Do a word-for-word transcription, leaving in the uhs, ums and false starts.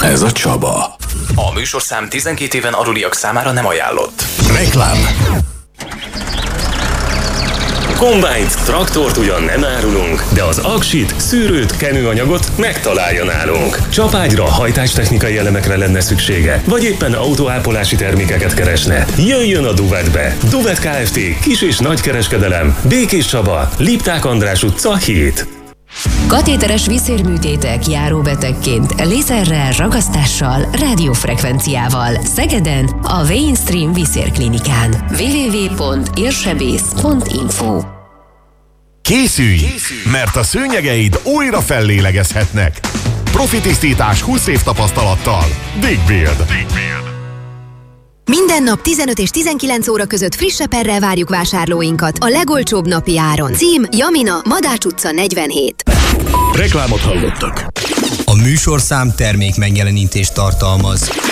Ez a Csaba. A műsorszám tizenkét éven aluliak számára nem ajánlott. Reklám. Kombányt, traktort ugyan nem árulunk, de az aksit, szűrőt, kenőanyagot megtalálja nálunk. Csapágyra, hajtástechnikai elemekre lenne szüksége, vagy éppen autóápolási termékeket keresne. Jöjjön a Duvetbe! Duvet Kft. Kis- és nagykereskedelem. Békés Csaba, Lipták András utca hét. Katéteres vízérműtétek járóbetegként, lézerrel, ragasztással, rádiófrekvenciával. Szegeden a Mainstream Vízérklinikán. double-u double-u double-u pont érsebész pont info. Készülj, mert a szőnyegeid újra fellélegezhetnek. Profi tisztítás húsz év tapasztalattal. Big Build. Minden nap tizenöt és tizenkilenc óra között friss seperrel várjuk vásárlóinkat a legolcsóbb napi áron. Cím Jamina, Madács utca negyvenhét. Reklámot hallottak. A műsorszám termék megjelenítést tartalmaz.